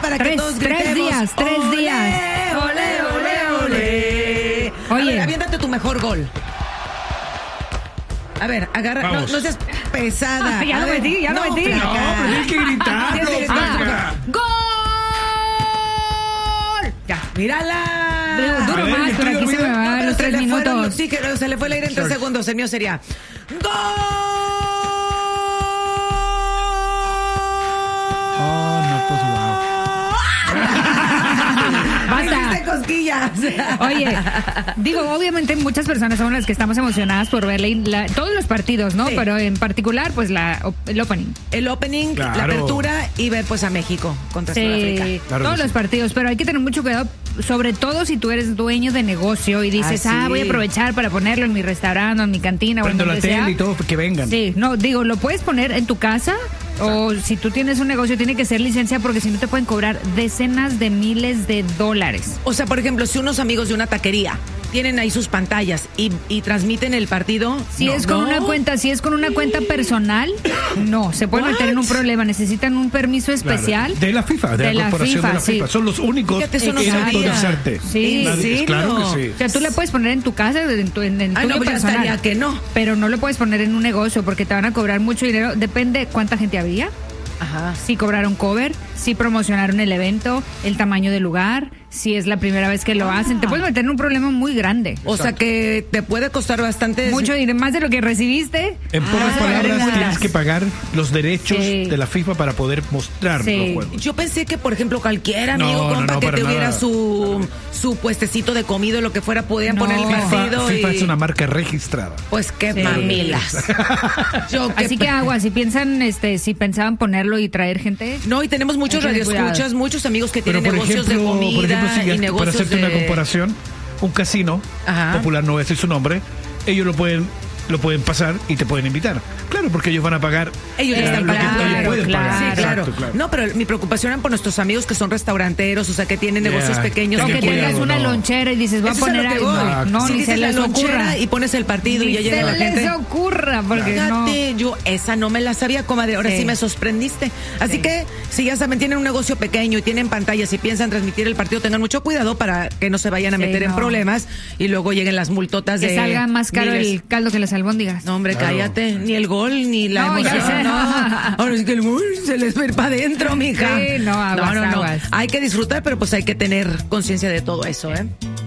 para que todos gritemos. 3 días. ¡Ole, ole, ole! Oye. A ver, aviéntate tu mejor gol. A ver, agarra. No seas pesada. Ya lo metí. No, pero tienes que gritarlo, Blanca. ¡Gol! Ya, mírala. Duro más, pero aquí se me van los 3 minutos. Sí, que se le fue el aire en 3 segundos. El mío sería ¡gol! Oh, no, pues wow. Basta. Cosquillas. Oye, digo, obviamente muchas personas son las que estamos emocionadas por ver todos los partidos, ¿no? Sí. Pero en particular, pues el opening. El opening, claro. La apertura y ver pues a México contra Sudáfrica. Claro todos que los partidos, pero hay que tener mucho cuidado, sobre todo si tú eres dueño de negocio y dices, sí. voy a aprovechar para ponerlo en mi restaurante o en mi cantina Prendo o en la donde tele sea. y todo, que vengan. Sí, no, digo, lo puedes poner en tu casa o si tú tienes un negocio tiene que ser licencia porque si no te pueden cobrar decenas de miles de dólares. O sea, por ejemplo, si unos amigos de una taquería tienen ahí sus pantallas y transmiten el partido. Si es con una cuenta personal, no, se pueden meter en un problema, necesitan un permiso especial. Claro. De la FIFA, de la corporación de la FIFA. Sí. Son los únicos Fíjate, eso no en sabía. autorizarte. Sí. ¿En serio? Claro que sí. O sea, tú le puedes poner en tu casa, en tu no, tuyo pues ya personal, estaría que no. pero no lo puedes poner en un negocio porque te van a cobrar mucho dinero. Depende cuánta gente había. Ajá. Si cobraron cover, si promocionaron el evento, el tamaño del lugar, si es la primera vez que lo hacen. Te puedes meter en un problema muy grande. O sea que te puede costar bastante. Mucho dinero, más de lo que recibiste. En pocas pagar en palabras, multas. tienes que pagar los derechos Sí. de la FIFA para poder mostrar Sí. los juegos. Yo pensé que, por ejemplo, cualquier amigo, No, compa, no, que para tuviera nada. su puestecito de comida o lo que fuera, podían No. poner el partido FIFA y... es una marca registrada. Pues qué Sí. mamilas. Así que agua, si piensan, si pensaban ponerlo y traer gente. No, y tenemos muchos Hay que tener radioescuchas, cuidado. muchos amigos que Pero tienen negocios de comida si y para negocios hacerte de... una comparación, un casino Ajá. popular, no voy a decir su nombre, ellos lo pueden pasar y te pueden invitar. Claro, porque ellos van a pagar. Ellos ya están lo que pagando. ellos pueden Claro, pagar. Sí, claro. Exacto, claro. No, pero mi preocupación era por nuestros amigos que son restauranteros, o sea, que tienen negocios Yeah. pequeños. O Ten que cuidado, tengas una no. lonchera y dices, voy a Eso es a poner lo que ahí. voy. No, Si ni dices se la les lonchera ocurra. y pones el partido y Ni ya llega la se les gente. ocurra, porque no. Fíjate, yo esa no me la sabía, comadre. Ahora Sí. sí me sorprendiste. Así Sí. que, si ya saben, tienen un negocio pequeño y tienen pantallas y piensan transmitir el partido, tengan mucho cuidado para que no se vayan a Sí, meter en no. problemas y luego lleguen las multotas Que de. salga más caro miles. el caldo que las albóndigas. No, hombre, Claro. cállate. Ni el gol, ni la No, ya emoción. sé. No. Ahora sí que el gol se les va a ir para adentro, mija. Sí, no, aguas, no. aguas. Hay que disfrutar, pero pues hay que tener conciencia de todo eso, ¿eh?